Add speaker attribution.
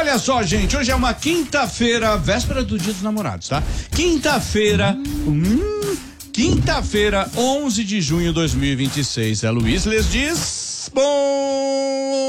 Speaker 1: Olha só, gente, hoje é uma quinta-feira, véspera do Dia dos Namorados, tá? Quinta-feira, 11 de junho de 2026. É Luiz Les diz, bom